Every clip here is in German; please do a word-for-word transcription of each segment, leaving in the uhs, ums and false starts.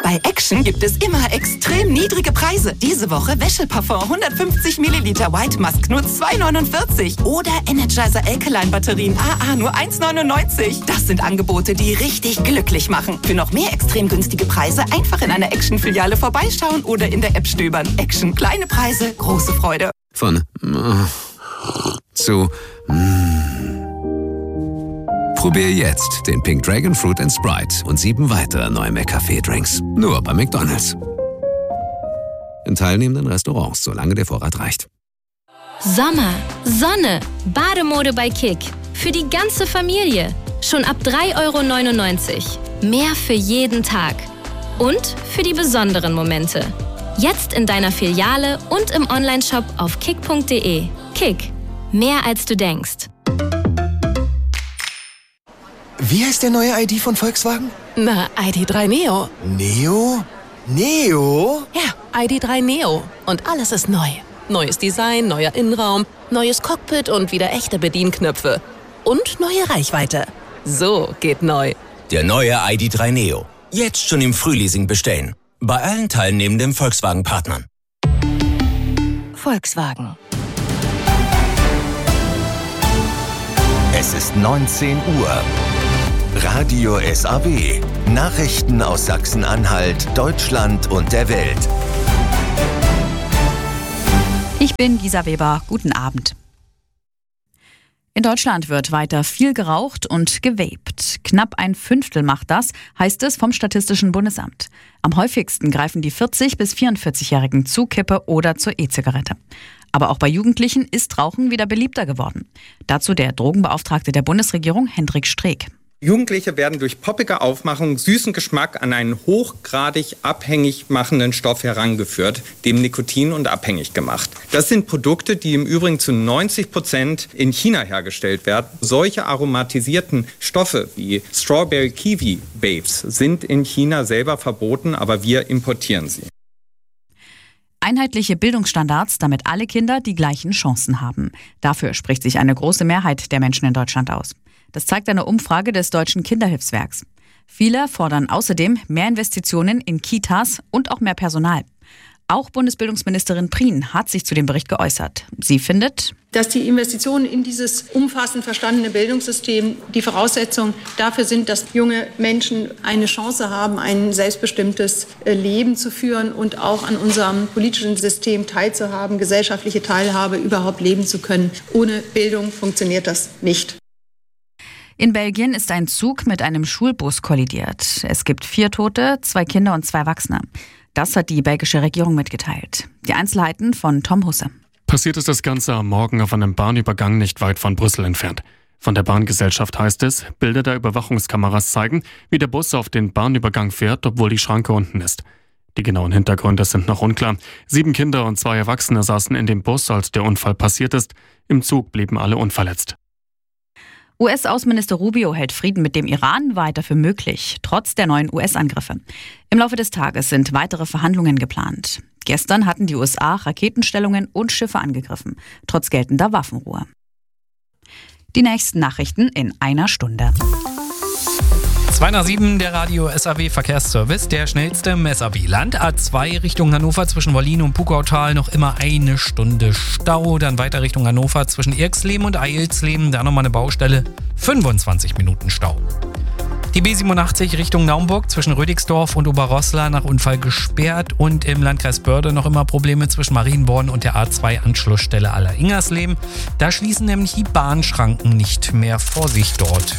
Bei Action gibt es immer extrem niedrige Preise. Diese Woche Wäscheparfum hundertfünfzig Milliliter White Musk nur zwei neunundvierzig. Oder Energizer Alkaline Batterien A A nur eins neunundneunzig. Das sind Angebote, die richtig glücklich machen. Für noch mehr extrem günstige Preise einfach in einer Action-Filiale vorbeischauen oder in der App stöbern. Action. Kleine Preise, große Freude. Von zu Probier jetzt den Pink Dragon Fruit and Sprite und sieben weitere neue McCafé-Drinks. Nur bei McDonald's. In teilnehmenden Restaurants, solange der Vorrat reicht. Sommer, Sonne, Bademode bei Kick. Für die ganze Familie. Schon ab drei Euro neunundneunzig. Mehr für jeden Tag. Und für die besonderen Momente. Jetzt in deiner Filiale und im Onlineshop auf kick punkt de. Kick. Mehr als du denkst. Wie heißt der neue I D von Volkswagen? Na, I D drei Neo. Neo? Neo? Ja, I D drei Neo. Und alles ist neu. Neues Design, neuer Innenraum, neues Cockpit und wieder echte Bedienknöpfe. Und neue Reichweite. So geht neu. Der neue I D drei Neo. Jetzt schon im Frühleasing bestellen. Bei allen teilnehmenden Volkswagen-Partnern. Volkswagen. Es ist neunzehn Uhr. Radio S A W. Nachrichten aus Sachsen-Anhalt, Deutschland und der Welt. Ich bin Gisa Weber. Guten Abend. In Deutschland wird weiter viel geraucht und gevapt. Knapp ein Fünftel macht das, heißt es vom Statistischen Bundesamt. Am häufigsten greifen die vierzig- bis vierundvierzig-Jährigen zu Kippe oder zur E-Zigarette. Aber auch bei Jugendlichen ist Rauchen wieder beliebter geworden. Dazu der Drogenbeauftragte der Bundesregierung, Hendrik Streeck. Jugendliche werden durch poppige Aufmachung, süßen Geschmack an einen hochgradig abhängig machenden Stoff herangeführt, dem Nikotin, und abhängig gemacht. Das sind Produkte, die im Übrigen zu neunzig Prozent in China hergestellt werden. Solche aromatisierten Stoffe wie Strawberry Kiwi Vapes sind in China selber verboten, aber wir importieren sie. Einheitliche Bildungsstandards, damit alle Kinder die gleichen Chancen haben. Dafür spricht sich eine große Mehrheit der Menschen in Deutschland aus. Das zeigt eine Umfrage des Deutschen Kinderhilfswerks. Viele fordern außerdem mehr Investitionen in Kitas und auch mehr Personal. Auch Bundesbildungsministerin Prien hat sich zu dem Bericht geäußert. Sie findet, dass die Investitionen in dieses umfassend verstandene Bildungssystem die Voraussetzung dafür sind, dass junge Menschen eine Chance haben, ein selbstbestimmtes Leben zu führen und auch an unserem politischen System teilzuhaben, gesellschaftliche Teilhabe überhaupt leben zu können. Ohne Bildung funktioniert das nicht. In Belgien ist ein Zug mit einem Schulbus kollidiert. Es gibt vier Tote, zwei Kinder und zwei Erwachsene. Das hat die belgische Regierung mitgeteilt. Die Einzelheiten von Tom Husse. Passiert ist das Ganze am Morgen auf einem Bahnübergang nicht weit von Brüssel entfernt. Von der Bahngesellschaft heißt es, Bilder der Überwachungskameras zeigen, wie der Bus auf den Bahnübergang fährt, obwohl die Schranke unten ist. Die genauen Hintergründe sind noch unklar. Sieben Kinder und zwei Erwachsene saßen in dem Bus, als der Unfall passiert ist. Im Zug blieben alle unverletzt. U S-Außenminister Rubio hält Frieden mit dem Iran weiter für möglich, trotz der neuen U S-Angriffe. Im Laufe des Tages sind weitere Verhandlungen geplant. Gestern hatten die U S A Raketenstellungen und Schiffe angegriffen, trotz geltender Waffenruhe. Die nächsten Nachrichten in einer Stunde. zwei nach sieben, der Radio S A W Verkehrsservice, der schnellste im S A W-Land. A zwei Richtung Hannover zwischen Wollin und Pukautal noch immer eine Stunde Stau. Dann weiter Richtung Hannover zwischen Irxleben und Eilsleben, da nochmal eine Baustelle, fünfundzwanzig Minuten Stau. Die B siebenundachtzig Richtung Naumburg zwischen Rödigsdorf und Oberrosslar nach Unfall gesperrt. Und im Landkreis Börde noch immer Probleme zwischen Marienborn und der A zwei Anschlussstelle Aller-Ingersleben. Da schließen nämlich die Bahnschranken nicht mehr. Vorsicht dort.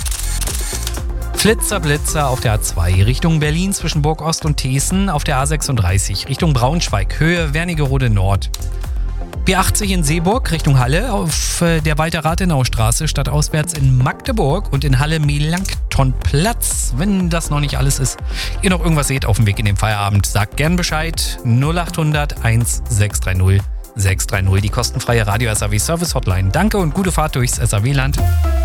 Flitzer, Blitzer auf der A zwei Richtung Berlin zwischen Burgost und Thesen, auf der A sechsunddreißig Richtung Braunschweig, Höhe Wernigerode Nord. B achtzig in Seeburg Richtung Halle auf der Walter-Rathenau-Straße stadtauswärts in Magdeburg und in Halle Melanktonplatz. Wenn das noch nicht alles ist, ihr noch irgendwas seht auf dem Weg in den Feierabend, sagt gern Bescheid. null achthundert eins sechs drei null sechs drei null, die kostenfreie Radio S A W Service Hotline. Danke und gute Fahrt durchs S A W-Land.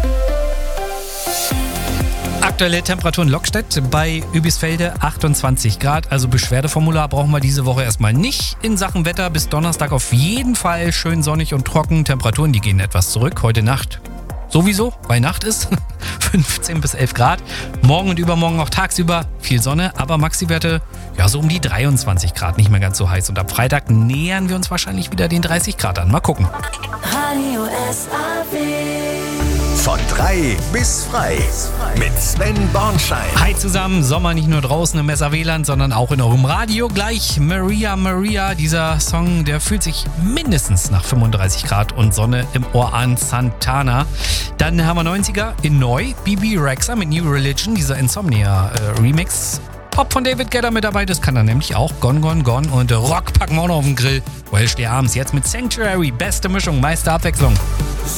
Aktuelle Temperaturen Lockstedt bei Übisfelde achtundzwanzig Grad, also Beschwerdeformular brauchen wir diese Woche erstmal nicht. In Sachen Wetter bis Donnerstag auf jeden Fall schön sonnig und trocken. Temperaturen, die gehen etwas zurück. Heute Nacht sowieso, weil Nacht ist. fünfzehn bis elf Grad. Morgen und übermorgen auch tagsüber viel Sonne, aber Maxi-Werte ja so um die dreiundzwanzig Grad, nicht mehr ganz so heiß. Und ab Freitag nähern wir uns wahrscheinlich wieder den dreißig Grad an. Mal gucken. Radio S A W. Von drei bis frei mit Sven Bornschein. Hi zusammen, Sommer nicht nur draußen im S A W-Land, sondern auch in eurem Radio. Gleich Maria Maria, dieser Song, der fühlt sich mindestens nach fünfunddreißig Grad und Sonne im Ohr an. Santana. Dann haben wir neunziger in neu, Bibi Rexha mit New Religion, dieser Insomnia-Remix. Pop von David Guetta mit dabei, das kann er nämlich auch. Gone, Gone, Gone und Rock packen wir auch noch auf den Grill. Welch der abends jetzt mit Sanctuary, beste Mischung, meiste Abwechslung.